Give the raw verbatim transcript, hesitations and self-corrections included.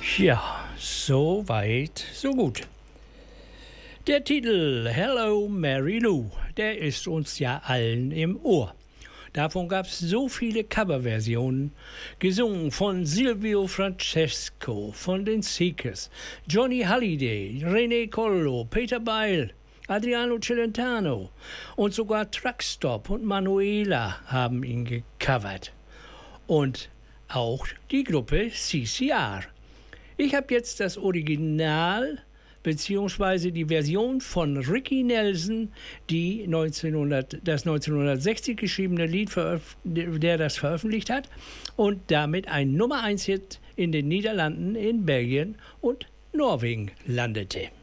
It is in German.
Ja, so weit, so gut. Der Titel Hello Mary Lou, der ist uns ja allen im Ohr. Davon gab es so viele Coverversionen, gesungen von Silvio Francesco, von den Seekers, Johnny Halliday, René Collo, Peter Beil, Adriano Celentano und sogar Truckstop und Manuela haben ihn gecovert. Und auch die Gruppe C C R. Ich habe jetzt das Original beziehungsweise die Version von Ricky Nelson, die neunzehnhundert, das neunzehnhundertsechzig geschriebene Lied, der das veröffentlicht hat und damit ein Nummer eins Hit in den Niederlanden, in Belgien und Norwegen landete.